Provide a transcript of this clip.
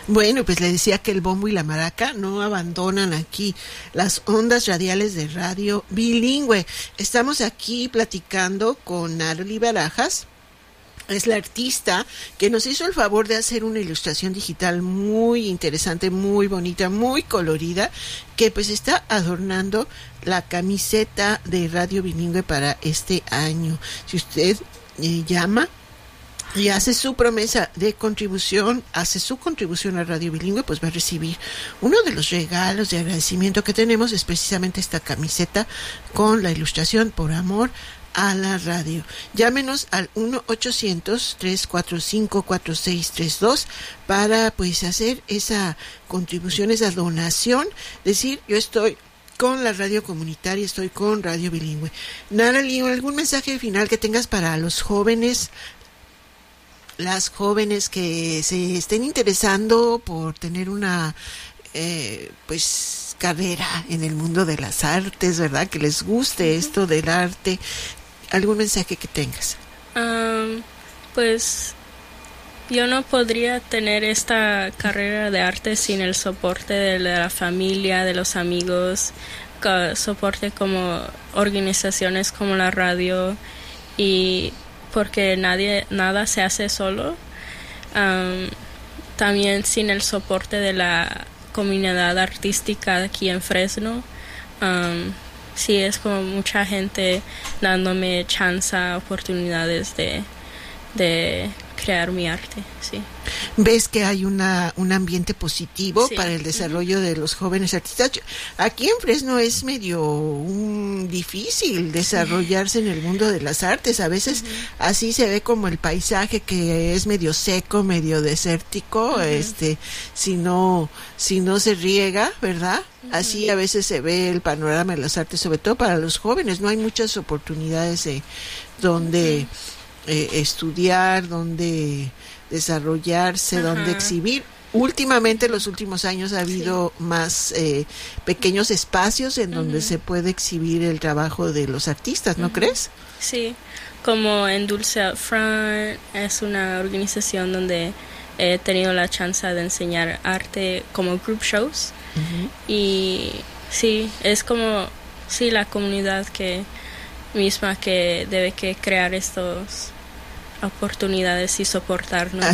Bueno, pues le decía que el bombo y la maraca no abandonan aquí las ondas radiales de Radio Bilingüe. Estamos aquí platicando con Narly Barajas. Es la artista que nos hizo el favor de hacer una ilustración digital muy interesante, muy bonita, muy colorida, que pues está adornando la camiseta de Radio Bilingüe para este año. Si usted llama y hace su promesa de contribución, hace su contribución a Radio Bilingüe, pues va a recibir uno de los regalos de agradecimiento que tenemos, es precisamente esta camiseta con la ilustración Por Amor a la Radio. Llámenos al 1-800-345-4632 para pues hacer esa contribución, esa donación, decir yo estoy con la radio comunitaria, estoy con Radio Bilingüe. Narly, ¿algún mensaje final que tengas para los jóvenes, las jóvenes que se estén interesando por tener una pues carrera en el mundo de las artes, ¿verdad? Que les guste esto del arte. ¿Algún mensaje que tengas? Pues yo no podría tener esta carrera de arte sin el soporte de la familia, de los amigos, soporte como organizaciones como la radio, y porque nada se hace solo. También sin el soporte de la comunidad artística aquí en Fresno. Sí, es como mucha gente dándome chance, oportunidades de crear mi arte, sí. ¿Ves que hay un ambiente positivo sí. para el desarrollo de los jóvenes artistas? Aquí en Fresno es medio difícil desarrollarse en el mundo de las artes. A veces así se ve como el paisaje que es medio seco, medio desértico, si no se riega, ¿verdad? Así a veces se ve el panorama de las artes, sobre todo para los jóvenes. No hay muchas oportunidades donde estudiar, donde desarrollarse, donde exhibir. Últimamente, en los últimos años, ha habido más pequeños espacios en donde se puede exhibir el trabajo de los artistas, ¿no crees? Sí, como en Dulce Up Front, es una organización donde he tenido la chance de enseñar arte como group shows. Y sí, es como la comunidad que debe que crear estos oportunidades y soportarnos.